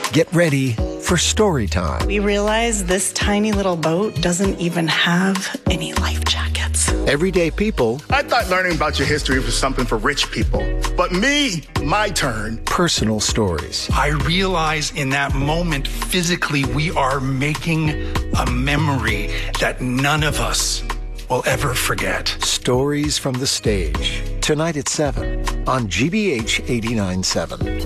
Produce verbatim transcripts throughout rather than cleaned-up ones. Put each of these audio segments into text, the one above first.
Get ready for story time. We realize this tiny little boat doesn't even have any life jackets. Everyday people. I thought learning about your history was something for rich people. But me, my turn. Personal stories. I realize in that moment, physically, we are making a memory that none of us will ever forget. Stories from the stage. Tonight at seven on G B H eighty-nine point seven.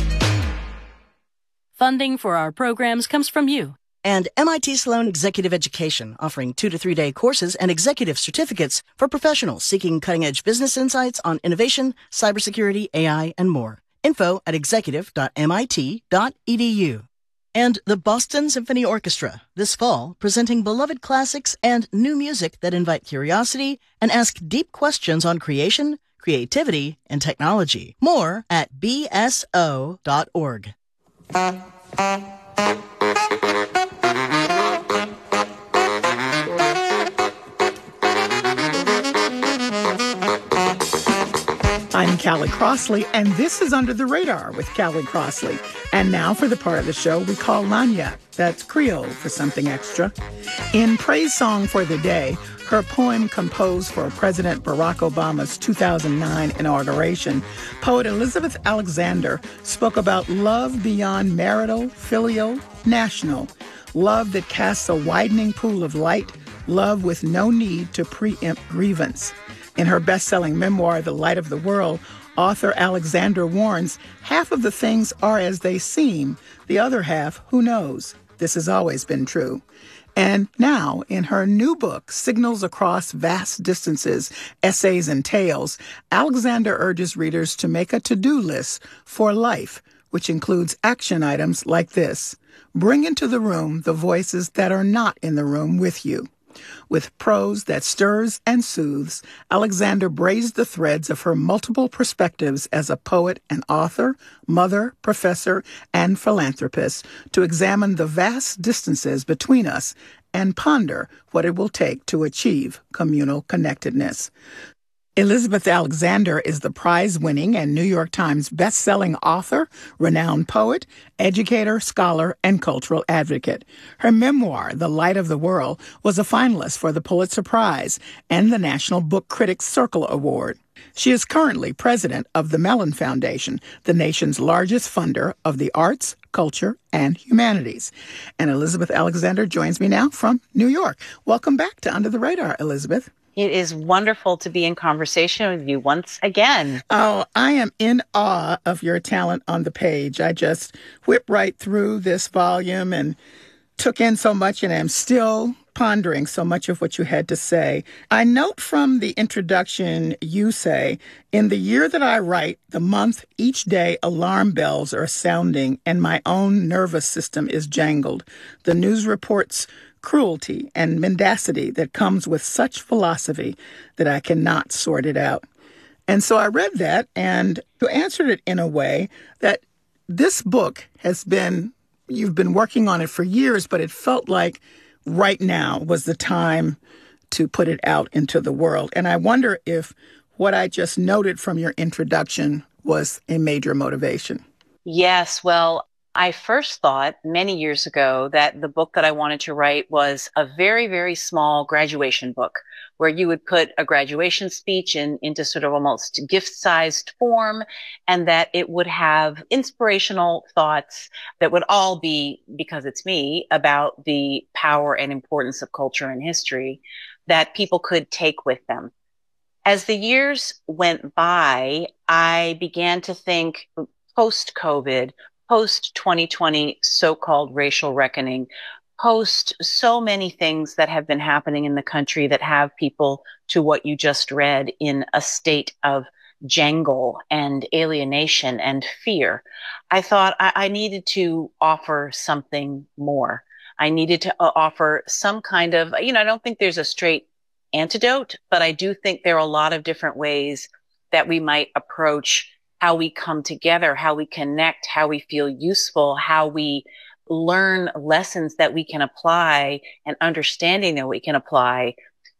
Funding for our programs comes from you. And M I T Sloan Executive Education, offering two to three day courses and executive certificates for professionals seeking cutting-edge business insights on innovation, cybersecurity, A I, and more. Info at executive dot M I T dot E D U. And the Boston Symphony Orchestra, this fall, presenting beloved classics and new music that invite curiosity and ask deep questions on creation, creativity, and technology. More at B S O dot org. I'm Callie Crossley, and this is Under the Radar with Callie Crossley. And now for the part of the show we call Lagniappe. That's Creole for something extra. In Praise Song for the Day, her poem composed for President Barack Obama's two thousand nine inauguration, poet Elizabeth Alexander spoke about love beyond marital, filial, national, love that casts a widening pool of light, love with no need to preempt grievance. In her best-selling memoir, The Light of the World, author Alexander warns, half of the things are as they seem, the other half, who knows? This has always been true. And now, in her new book, Signals Across Vast Distances, Essays and Tales, Alexander urges readers to make a to-do list for life, which includes action items like this. Bring into the room the voices that are not in the room with you. With prose that stirs and soothes, Alexander braided the threads of her multiple perspectives as a poet and author, mother, professor, and philanthropist to examine the vast distances between us and ponder what it will take to achieve communal connectedness. Elizabeth Alexander is the prize-winning and New York Times best-selling author, renowned poet, educator, scholar, and cultural advocate. Her memoir, The Light of the World, was a finalist for the Pulitzer Prize and the National Book Critics Circle Award. She is currently president of the Mellon Foundation, the nation's largest funder of the arts, culture, and humanities. And Elizabeth Alexander joins me now from New York. Welcome back to Under the Radar, Elizabeth. It is wonderful to be in conversation with you once again. Oh, I am in awe of your talent on the page. I just whipped right through this volume and took in so much, and am still pondering so much of what you had to say. I note from the introduction you say, in the year that I write, the month, each day, alarm bells are sounding and my own nervous system is jangled. The news reports cruelty and mendacity that comes with such philosophy that I cannot sort it out. And so I read that, and you answered it in a way that this book has been, you've been working on it for years, but it felt like right now was the time to put it out into the world. And I wonder if what I just noted from your introduction was a major motivation. Yes, well, I first thought many years ago that the book that I wanted to write was a very, very small graduation book where you would put a graduation speech in, into sort of almost gift-sized form, and that it would have inspirational thoughts that would all be, because it's me, about the power and importance of culture and history that people could take with them. As the years went by, I began to think post-COVID, post twenty twenty so-called racial reckoning, post so many things that have been happening in the country that have people, to what you just read, in a state of jangle and alienation and fear. I thought I, I needed to offer something more. I needed to uh, offer some kind of, you know, I don't think there's a straight antidote, but I do think there are a lot of different ways that we might approach how we come together, how we connect, how we feel useful, how we learn lessons that we can apply and understanding that we can apply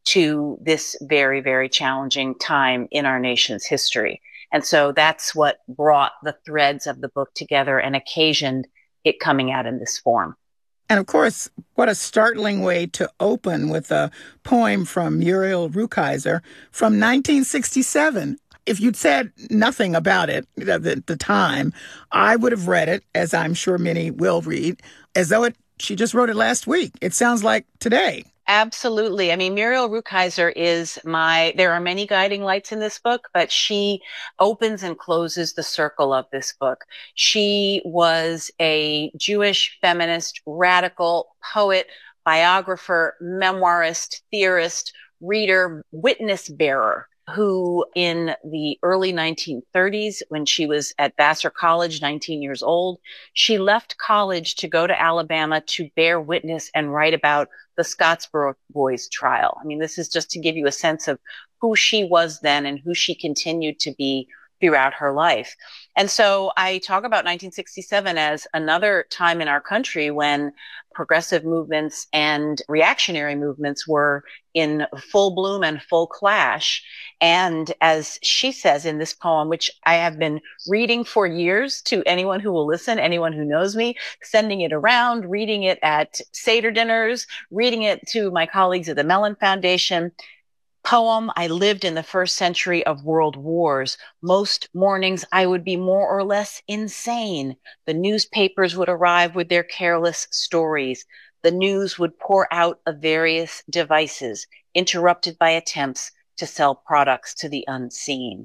to this very, very challenging time in our nation's history. And so that's what brought the threads of the book together and occasioned it coming out in this form. And of course, what a startling way to open with a poem from Muriel Rukeyser from nineteen sixty-seven. If you'd said nothing about it at the, the time, I would have read it, as I'm sure many will read, as though it she just wrote it last week. It sounds like today. Absolutely. I mean, Muriel Rukeyser is my, there are many guiding lights in this book, but she opens and closes the circle of this book. She was a Jewish feminist, radical poet, biographer, memoirist, theorist, reader, witness bearer, who in the early nineteen thirties, when she was at Vassar College, nineteen years old, she left college to go to Alabama to bear witness and write about the Scottsboro Boys trial. I mean, this is just to give you a sense of who she was then and who she continued to be throughout her life. And so I talk about nineteen sixty-seven as another time in our country when progressive movements and reactionary movements were in full bloom and full clash. And as she says in this poem, which I have been reading for years to anyone who will listen, anyone who knows me, sending it around, reading it at Seder dinners, reading it to my colleagues at the Mellon Foundation. Poem, I lived in the first century of world wars. Most mornings I would be more or less insane. The newspapers would arrive with their careless stories. The news would pour out of various devices, interrupted by attempts to sell products to the unseen.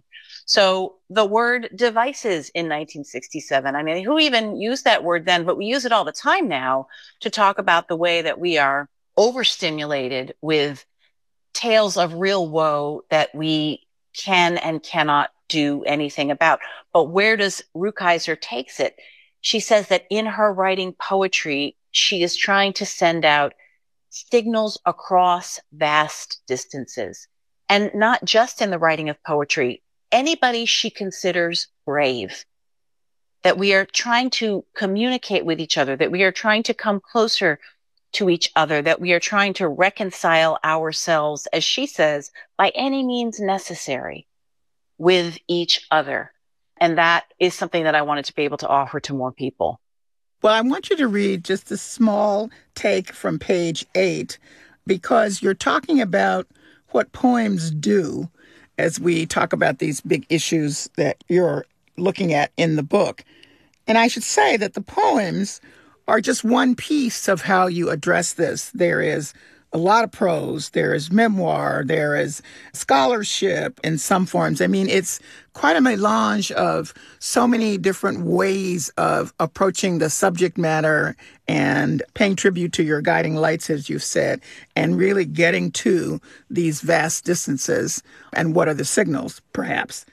So the word devices in nineteen sixty-seven, I mean, who even used that word then? But we use it all the time now to talk about the way that we are overstimulated with tales of real woe that we can and cannot do anything about. But where does Rukeyser takes it? She says that in her writing poetry, she is trying to send out signals across vast distances. And not just in the writing of poetry, anybody she considers brave, that we are trying to communicate with each other, that we are trying to come closer to each other, that we are trying to reconcile ourselves, as she says, by any means necessary with each other. And that is something that I wanted to be able to offer to more people. Well, I want you to read just a small take from page eight, because you're talking about what poems do as we talk about these big issues that you're looking at in the book. And I should say that the poems are just one piece of how you address this. There is a lot of prose, there is memoir, there is scholarship in some forms. I mean, it's quite a melange of so many different ways of approaching the subject matter and paying tribute to your guiding lights, as you've said, and really getting to these vast distances and what are the signals, perhaps.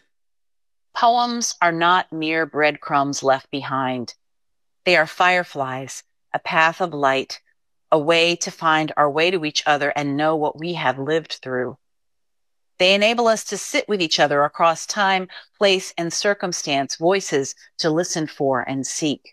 Poems are not mere breadcrumbs left behind. They are fireflies, a path of light, a way to find our way to each other and know what we have lived through. They enable us to sit with each other across time, place, and circumstance, voices to listen for and seek.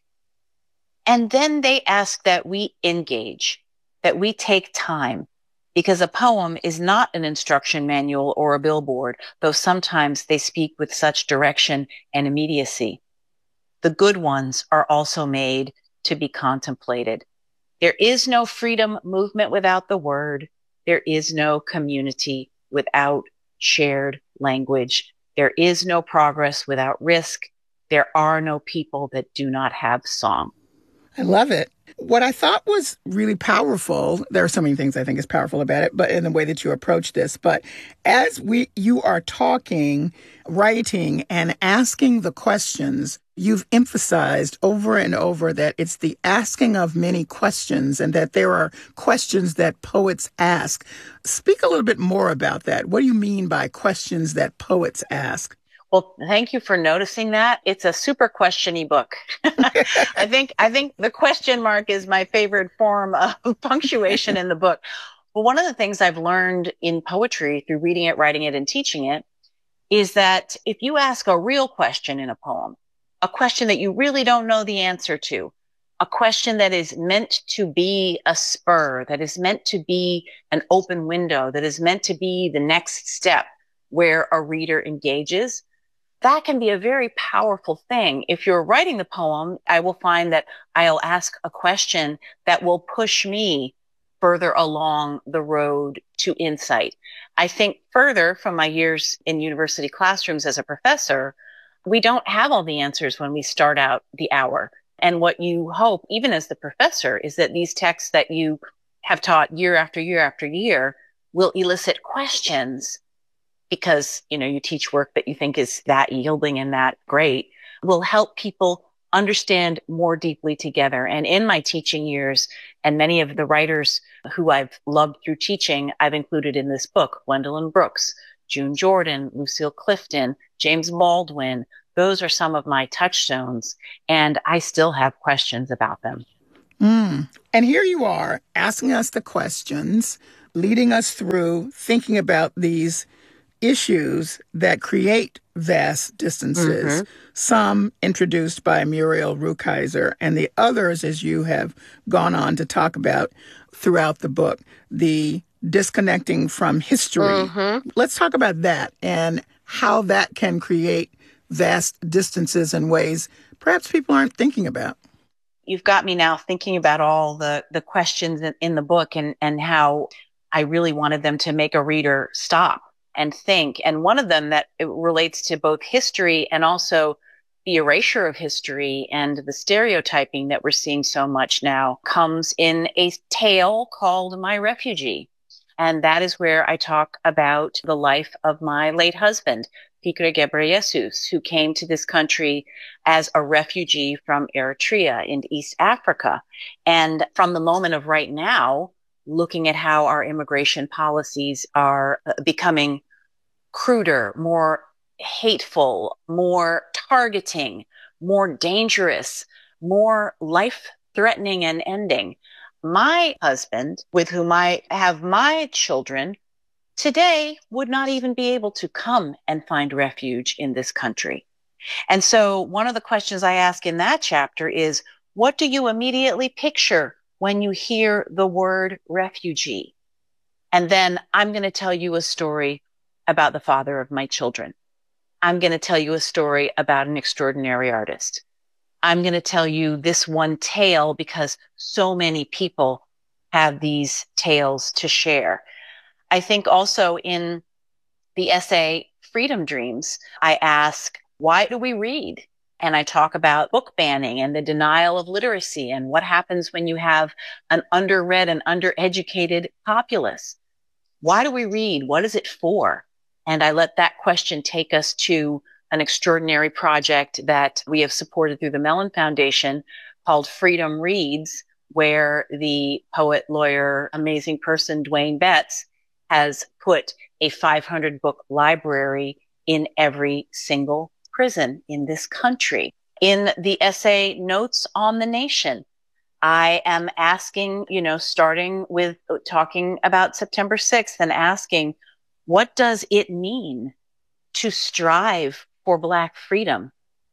And then they ask that we engage, that we take time, because a poem is not an instruction manual or a billboard, though sometimes they speak with such direction and immediacy. The good ones are also made to be contemplated. There is no freedom movement without the word. There is no community without shared language. There is no progress without risk. There are no people that do not have song. I love it. What I thought was really powerful, there are so many things I think is powerful about it, but in the way that you approach this, but as we you are talking, writing, and asking the questions, you've emphasized over and over that it's the asking of many questions and that there are questions that poets ask. Speak a little bit more about that. What do you mean by questions that poets ask? Well, thank you for noticing that. It's a super question-y book. I think, I think the question mark is my favorite form of punctuation in the book. Well, one of the things I've learned in poetry through reading it, writing it, and teaching it is that if you ask a real question in a poem, a question that you really don't know the answer to, a question that is meant to be a spur, that is meant to be an open window, that is meant to be the next step where a reader engages, that can be a very powerful thing. If you're writing the poem, I will find that I'll ask a question that will push me further along the road to insight. I think further from my years in university classrooms as a professor, we don't have all the answers when we start out the hour. And what you hope, even as the professor, is that these texts that you have taught year after year after year will elicit questions because, you know, you teach work that you think is that yielding and that great, will help people understand more deeply together. And in my teaching years, and many of the writers who I've loved through teaching, I've included in this book, Gwendolyn Brooks, June Jordan, Lucille Clifton, James Baldwin. Those are some of my touchstones, and I still have questions about them. Mm. And here you are asking us the questions, leading us through thinking about these issues that create vast distances, mm-hmm. some introduced by Muriel Rukeyser, and the others, as you have gone on to talk about throughout the book, the disconnecting from history. Mm-hmm. Let's talk about that and how that can create vast distances in ways perhaps people aren't thinking about. You've got me now thinking about all the, the questions in, in the book and, and how I really wanted them to make a reader stop and think. And one of them that it relates to both history and also the erasure of history and the stereotyping that we're seeing so much now comes in a tale called My Refugee. And that is where I talk about the life of my late husband, Fikret Gebreyesus, who came to this country as a refugee from Eritrea in East Africa. And from the moment of right now, looking at how our immigration policies are becoming cruder, more hateful, more targeting, more dangerous, more life-threatening and ending. My husband, with whom I have my children, today would not even be able to come and find refuge in this country. And so one of the questions I ask in that chapter is, what do you immediately picture when you hear the word refugee? And then I'm going to tell you a story about the father of my children. I'm going to tell you a story about an extraordinary artist. I'm going to tell you this one tale because so many people have these tales to share. I think also in the essay, Freedom Dreams, I ask, why do we read? And I talk about book banning and the denial of literacy and what happens when you have an underread and undereducated populace. Why do we read? What is it for? And I let that question take us to an extraordinary project that we have supported through the Mellon Foundation called Freedom Reads, where the poet, lawyer, amazing person, Dwayne Betts, has put a five hundred book library in every single prison in this country. In the essay Notes on the Nation, I am asking, you know, starting with talking about September sixth and asking, what does it mean to strive for Black freedom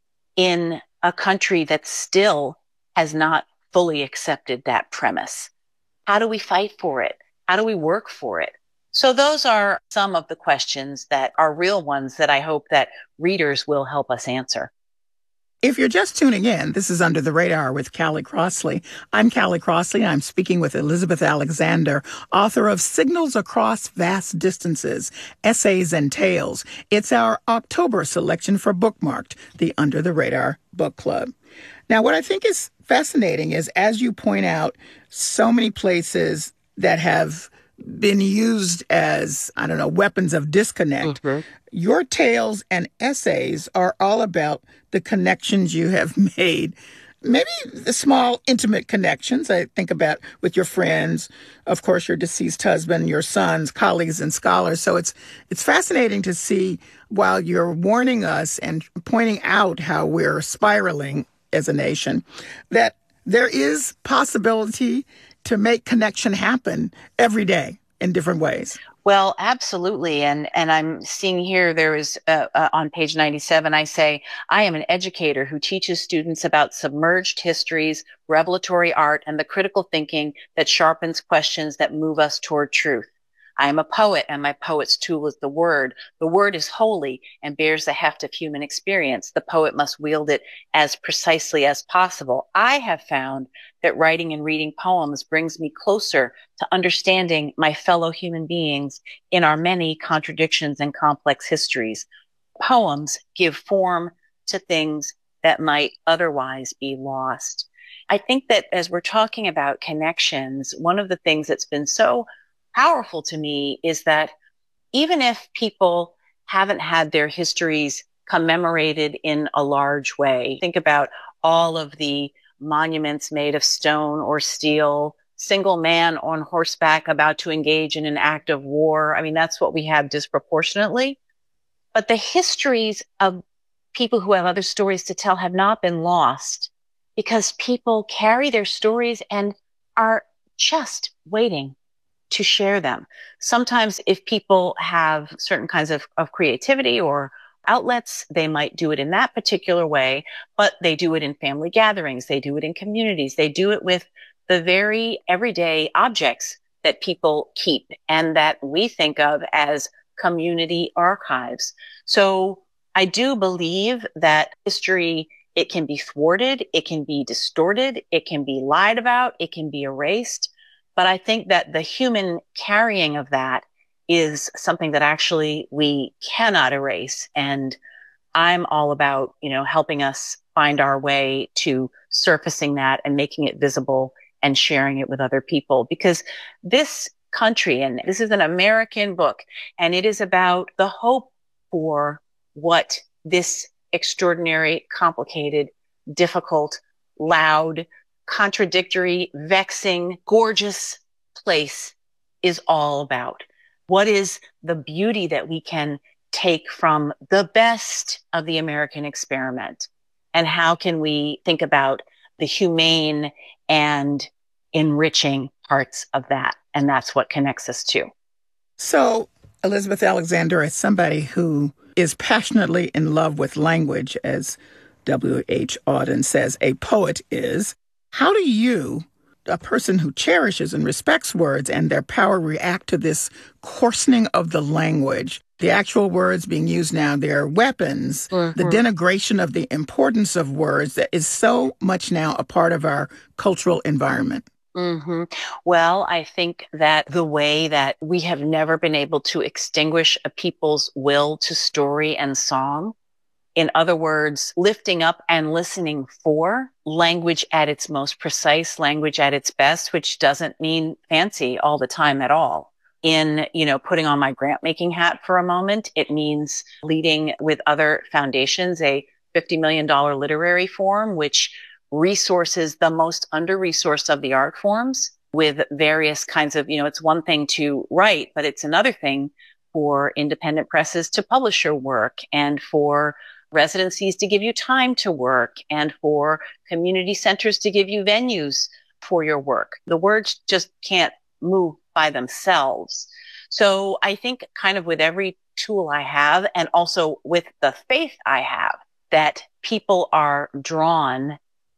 in a country that still has not fully accepted that premise? How do we fight for it? How do we work for it? So those are some of the questions that are real ones that I hope that readers will help us answer. If you're just tuning in, this is Under the Radar with Callie Crossley. I'm Callie Crossley. I'm speaking with Elizabeth Alexander, author of Signals Across Vast Distances, Essays and Tales. It's our October selection for Bookmarked, the Under the Radar Book Club. Now, what I think is fascinating is, as you point out, so many places that have been used as, I don't know, weapons of disconnect. Mm-hmm. Your tales and essays are all about the connections you have made, maybe the small, intimate connections I think about with your friends, of course, your deceased husband, your sons, colleagues, and scholars. So it's it's fascinating to see, while you're warning us and pointing out how we're spiraling as a nation, that there is possibility to make connection happen every day in different ways. Well, absolutely. And and I'm seeing here, there is uh, uh, on page ninety-seven, I say, I am an educator who teaches students about submerged histories, revelatory art, and the critical thinking that sharpens questions that move us toward truth. I am a poet, and my poet's tool is the word. The word is holy and bears the heft of human experience. The poet must wield it as precisely as possible. I have found that writing and reading poems brings me closer to understanding my fellow human beings in our many contradictions and complex histories. Poems give form to things that might otherwise be lost. I think that as we're talking about connections, one of the things that's been so powerful to me is that even if people haven't had their histories commemorated in a large way, think about all of the monuments made of stone or steel, single man on horseback about to engage in an act of war. I mean, that's what we have disproportionately. But the histories of people who have other stories to tell have not been lost because people carry their stories and are just waiting to share them. Sometimes if people have certain kinds of, of creativity or outlets, they might do it in that particular way, but they do it in family gatherings. They do it in communities. They do it with the very everyday objects that people keep and that we think of as community archives. So I do believe that history, it can be thwarted, it can be distorted, it can be lied about, it can be erased. But I think that the human carrying of that is something that actually we cannot erase. And I'm all about, you know, helping us find our way to surfacing that and making it visible and sharing it with other people. Because this country, and this is an American book, and it is about the hope for what this extraordinary, complicated, difficult, loud, contradictory, vexing, gorgeous place is all about. What is the beauty that we can take from the best of the American experiment? And how can we think about the humane and enriching parts of that? And that's what connects us to. So, Elizabeth Alexander, as somebody who is passionately in love with language, as W H Auden says, a poet is, how do you, a person who cherishes and respects words and their power, react to this coarsening of the language? The actual words being used now, they're weapons, mm-hmm. the denigration of the importance of words that is so much now a part of our cultural environment. Mm-hmm. Well, I think that the way that we have never been able to extinguish a people's will to story and song, in other words, lifting up and listening for language at its most precise, language at its best, which doesn't mean fancy all the time at all. In, you know, putting on my grant making hat for a moment, it means leading with other foundations, a fifty million dollars literary forum, which resources the most under-resourced of the art forms with various kinds of, you know, it's one thing to write, but it's another thing for independent presses to publish your work and for residencies to give you time to work and for community centers to give you venues for your work. The words just can't move by themselves. So I think kind of with every tool I have and also with the faith I have that people are drawn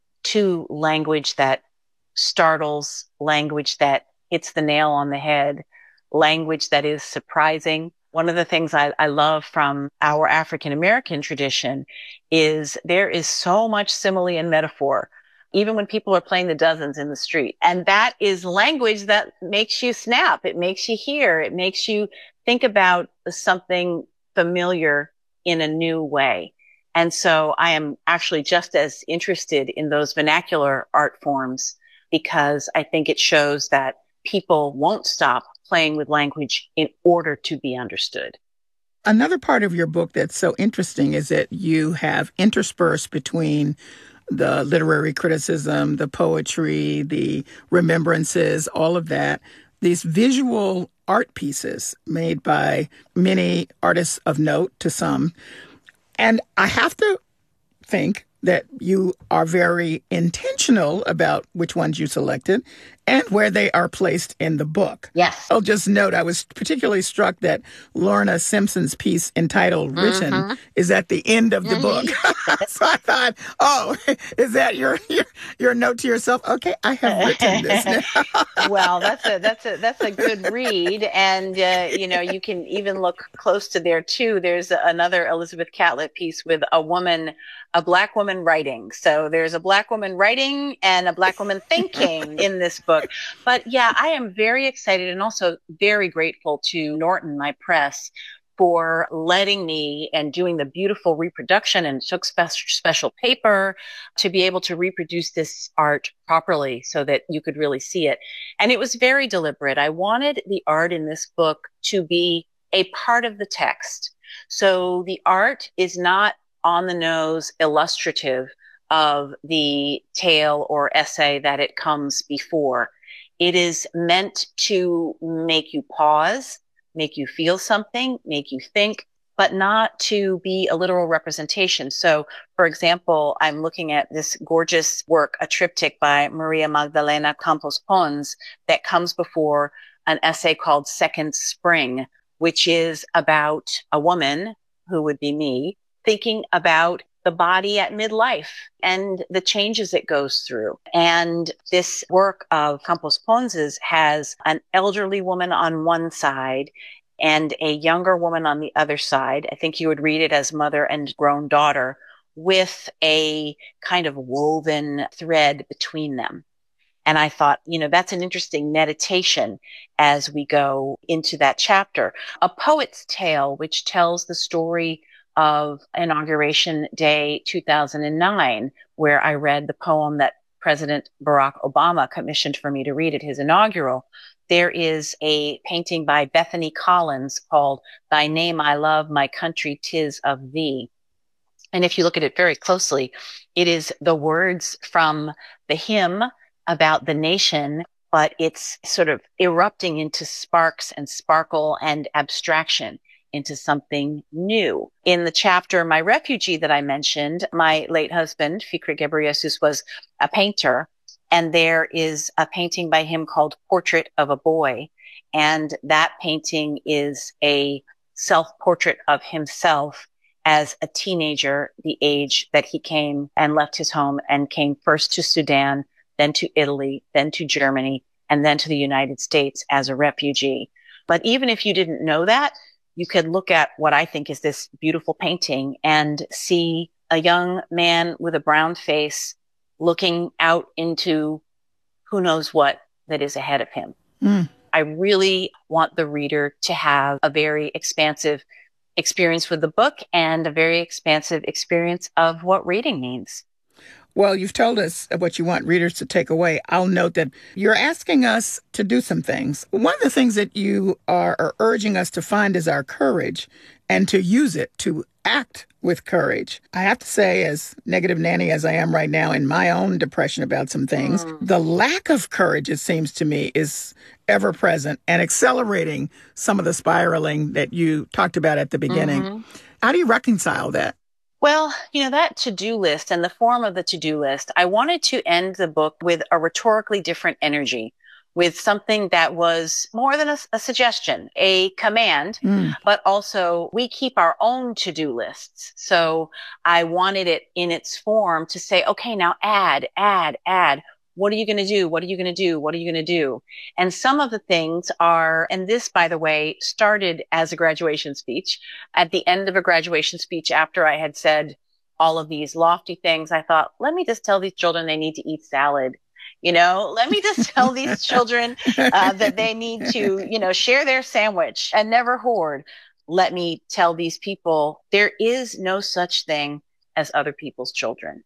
to language that startles, language that hits the nail on the head, language that is surprising. One of the things I, I love from our African American tradition is there is so much simile and metaphor, even when people are playing the dozens in the street. And that is language that makes you snap. It makes you hear. It makes you think about something familiar in a new way. And so I am actually just as interested in those vernacular art forms because I think it shows that people won't stop playing with language in order to be understood. Another part of your book that's so interesting is that you have interspersed between the literary criticism, the poetry, the remembrances, all of that, these visual art pieces made by many artists of note to some. And I have to think that you are very intentional about which ones you selected and where they are placed in the book. Yes. I'll just note, I was particularly struck that Lorna Simpson's piece entitled Written mm-hmm. is at the end of the book. So I thought, oh, is that your, your your note to yourself? Okay, I have written this now. Well, that's a that's a that's a good read, and uh, you know, you can even look close to there too. There's another Elizabeth Catlett piece with a woman, a Black woman writing. So there's a Black woman writing and a Black woman thinking in this book. But yeah, I am very excited and also very grateful to Norton, my press, for letting me and doing the beautiful reproduction, and took special, special paper to be able to reproduce this art properly so that you could really see it. And it was very deliberate. I wanted the art in this book to be a part of the text. So the art is not on the nose illustrative of the tale or essay that it comes before. It is meant to make you pause, make you feel something, make you think, but not to be a literal representation. So, for example, I'm looking at this gorgeous work, a triptych by Maria Magdalena Campos Pons, that comes before an essay called Second Spring, which is about a woman, who would be me, thinking about the body at midlife and the changes it goes through. And this work of Campos Pons's has an elderly woman on one side and a younger woman on the other side. I think you would read it as mother and grown daughter, with a kind of woven thread between them. And I thought, you know, that's an interesting meditation as we go into that chapter. A Poet's Tale, which tells the story of Inauguration Day two thousand nine, where I read the poem that President Barack Obama commissioned for me to read at his inaugural. There is a painting by Bethany Collins called Thy Name I Love, My Country 'Tis of Thee. And if you look at it very closely, it is the words from the hymn about the nation, but it's sort of erupting into sparks and sparkle and abstraction, into something new. In the chapter, My Refugee, that I mentioned, my late husband, Fikret Ghebreyesus, was a painter, and there is a painting by him called Portrait of a Boy. And that painting is a self-portrait of himself as a teenager, the age that he came and left his home and came first to Sudan, then to Italy, then to Germany, and then to the United States as a refugee. But even if you didn't know that, you could look at what I think is this beautiful painting and see a young man with a brown face looking out into who knows what that is ahead of him. Mm. I really want the reader to have a very expansive experience with the book and a very expansive experience of what reading means. Well, you've told us what you want readers to take away. I'll note that you're asking us to do some things. One of the things that you are, are urging us to find is our courage, and to use it to act with courage. I have to say, as negative nanny as I am right now in my own depression about some things, mm. the lack of courage, it seems to me, is ever present and accelerating some of the spiraling that you talked about at the beginning. Mm-hmm. How do you reconcile that? Well, you know, that to-do list and the form of the to-do list, I wanted to end the book with a rhetorically different energy, with something that was more than a, a suggestion, a command, mm. but also we keep our own to-do lists. So I wanted it in its form to say, okay, now add, add, add. What are you going to do? What are you going to do? What are you going to do? And some of the things are, and this, by the way, started as a graduation speech. At the end of a graduation speech, after I had said all of these lofty things, I thought, let me just tell these children they need to eat salad. You know, let me just tell these children uh, that they need to, you know, share their sandwich and never hoard. Let me tell these people there is no such thing as other people's children,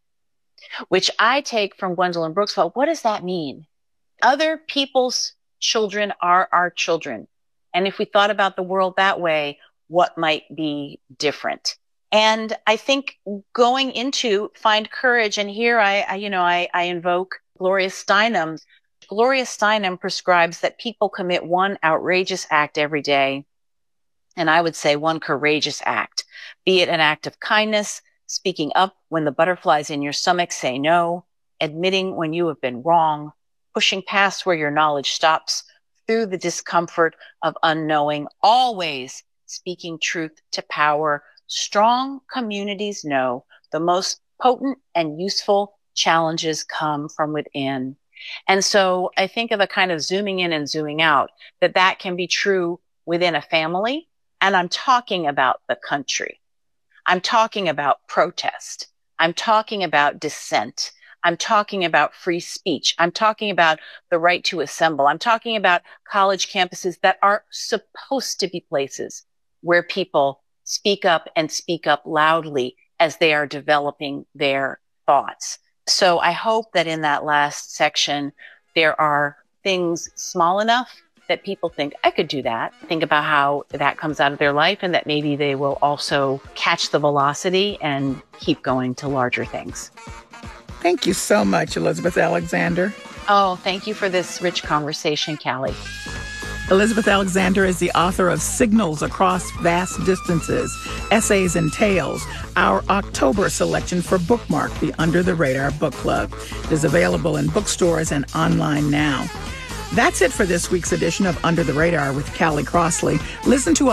which I take from Gwendolyn Brooks. Well, what does that mean? Other people's children are our children. And if we thought about the world that way, what might be different? And I think going into find courage, and here I, I you know, I, I invoke Gloria Steinem. Gloria Steinem prescribes that people commit one outrageous act every day. And I would say one courageous act, be it an act of kindness, speaking up when the butterflies in your stomach say no, admitting when you have been wrong, pushing past where your knowledge stops, through the discomfort of unknowing, always speaking truth to power. Strong communities know the most potent and useful challenges come from within. And so I think of a kind of zooming in and zooming out, that that can be true within a family. And I'm talking about the country. I'm talking about protest. I'm talking about dissent. I'm talking about free speech. I'm talking about the right to assemble. I'm talking about college campuses that are supposed to be places where people speak up and speak up loudly as they are developing their thoughts. So I hope that in that last section, there are things small enough that people think, I could do that. Think about how that comes out of their life, and that maybe they will also catch the velocity and keep going to larger things. Thank you so much, Elizabeth Alexander. Oh, thank you for this rich conversation, Callie. Elizabeth Alexander is the author of Signals Across Vast Distances, Essays and Tales, our October selection for Bookmark, the Under the Radar Book Club. It is available in bookstores and online now. That's it for this week's edition of Under the Radar with Callie Crossley. Listen to